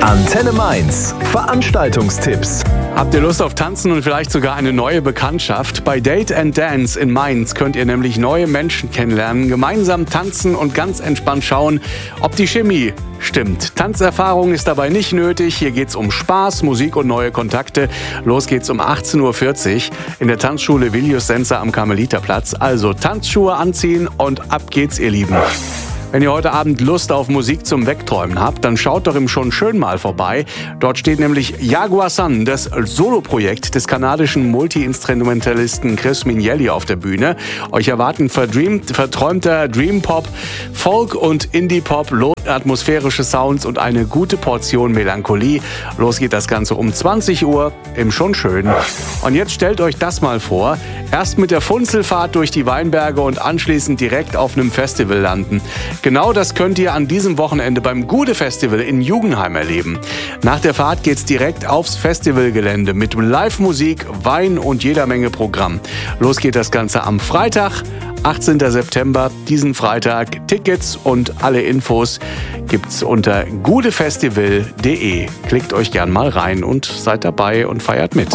Antenne Mainz. Veranstaltungstipps. Habt ihr Lust auf Tanzen und vielleicht sogar eine neue Bekanntschaft? Bei Date & Dance in Mainz könnt ihr nämlich neue Menschen kennenlernen, gemeinsam tanzen und ganz entspannt schauen, ob die Chemie stimmt. Tanzerfahrung ist dabei nicht nötig. Hier geht's um Spaß, Musik und neue Kontakte. Los geht's um 18.40 Uhr in der Tanzschule Vilius Senser am Karmeliterplatz. Also Tanzschuhe anziehen und ab geht's, ihr Lieben. Wenn ihr heute Abend Lust auf Musik zum Wegträumen habt, dann schaut doch im Schon Schön mal vorbei. Dort steht nämlich Jaguar Sun, das Soloprojekt des kanadischen Multi-Instrumentalisten Chris Mignelli auf der Bühne. Euch erwarten verträumter Dream-Pop, Folk und Indie-Pop, atmosphärische Sounds und eine gute Portion Melancholie. Los geht das Ganze um 20 Uhr im Schon Schön. Und jetzt stellt euch das mal vor. Erst mit der Funzelfahrt durch die Weinberge und anschließend direkt auf einem Festival landen. Genau das könnt ihr an diesem Wochenende beim Gude-Festival in Jugendheim erleben. Nach der Fahrt geht's direkt aufs Festivalgelände mit Live-Musik, Wein und jeder Menge Programm. Los geht das Ganze am Freitag, 18. September, diesen Freitag. Tickets und alle Infos gibt's unter gudefestival.de. Klickt euch gern mal rein und seid dabei und feiert mit.